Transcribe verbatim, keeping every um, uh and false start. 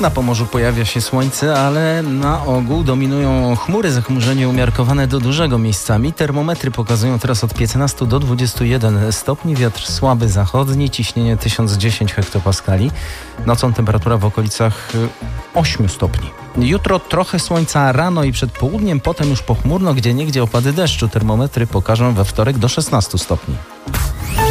Na Pomorzu pojawia się słońce, ale na ogół dominują chmury, zachmurzenie umiarkowane do dużego miejscami. Termometry pokazują teraz od piętnastu do dwudziestu jeden stopni, wiatr słaby zachodni, ciśnienie tysiąc dziesięć hektopaskali. Nocą temperatura w okolicach ośmiu stopni. Jutro trochę słońca rano i przed południem, potem już pochmurno, gdzieniegdzie opady deszczu. Termometry pokażą we wtorek do szesnastu stopni.